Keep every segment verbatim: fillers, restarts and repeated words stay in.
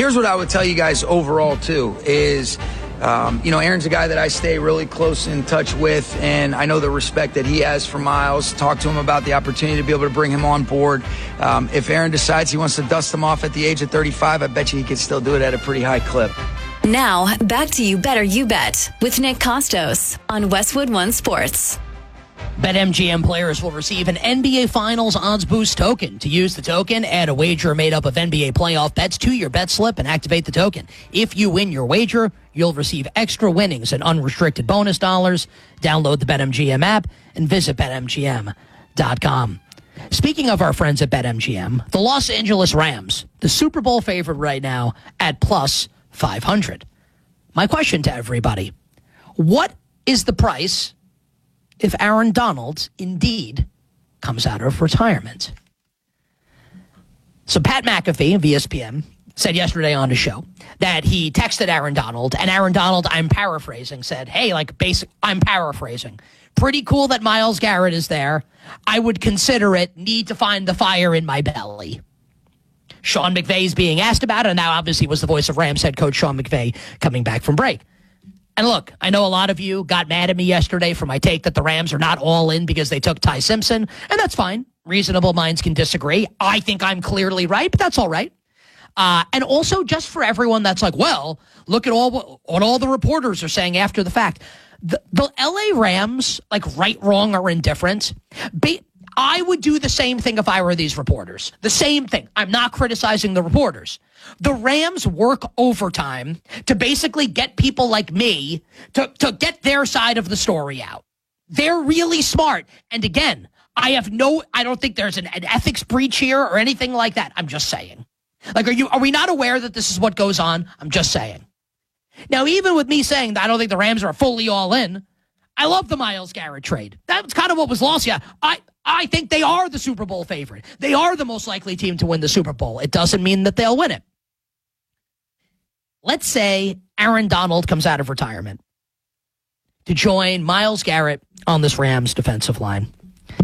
here's what I would tell you guys overall, too, is, um, you know, Aaron's a guy that I stay really close in touch with, and I know the respect that he has for Miles. Talk to him about the opportunity to be able to bring him on board. Um, if Aaron decides he wants to dust him off at the age of thirty-five, I bet you he could still do it at a pretty high clip. Now, back to You Better You Bet with Nick Costos on Westwood One Sports. BetMGM players will receive an N B A Finals Odds Boost token. To use the token, add a wager made up of N B A playoff bets to your bet slip and activate the token. If you win your wager, you'll receive extra winnings and unrestricted bonus dollars. Download the BetMGM app and visit Bet M G M dot com. Speaking of our friends at BetMGM, the Los Angeles Rams, the Super Bowl favorite right now at plus five hundred. My question to everybody, what is the price if Aaron Donald indeed comes out of retirement? So Pat McAfee of E S P N said yesterday on the show that he texted Aaron Donald, and Aaron Donald, I'm paraphrasing, said, hey, like basic, I'm paraphrasing. Pretty cool that Myles Garrett is there. I would consider it. Need to find the fire in my belly. Sean McVay's being asked about it, and now obviously was the voice of Rams head coach Sean McVay coming back from break. And look, I know a lot of you got mad at me yesterday for my take that the Rams are not all in because they took Ty Simpson, and that's fine. Reasonable minds can disagree. I think I'm clearly right, but that's all right. Uh, and also, just for everyone that's like, well, look at all what all the reporters are saying after the fact. The, the L A Rams, like right, wrong, or indifferent, be, I would do the same thing if I were these reporters. The same thing. I'm not criticizing the reporters. The Rams work overtime to basically get people like me to, to get their side of the story out. They're really smart. And again, I have no, I don't think there's an, an ethics breach here or anything like that. I'm just saying. Like, are you, are we not aware that this is what goes on? I'm just saying. Now, even with me saying that I don't think the Rams are fully all in, I love the Myles Garrett trade. That's kind of what was lost. Yeah, I, I think they are the Super Bowl favorite. They are the most likely team to win the Super Bowl. It doesn't mean that they'll win it. Let's say Aaron Donald comes out of retirement to join Myles Garrett on this Rams defensive line.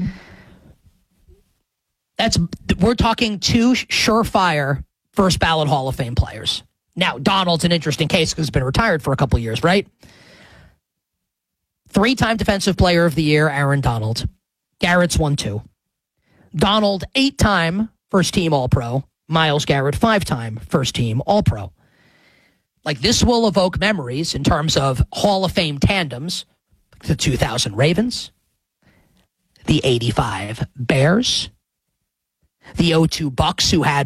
That's we're talking two surefire first ballot Hall of Fame players. Now, Donald's an interesting case because he's been retired for a couple years, right? Three-time Defensive Player of the Year, Aaron Donald. Garrett's won two. Donald, eight-time first-team All-Pro. Myles Garrett, five-time first-team All-Pro. Like, this will evoke memories in terms of Hall of Fame tandems. The two thousand Ravens, the eighty-five Bears, the oh two Bucks, who had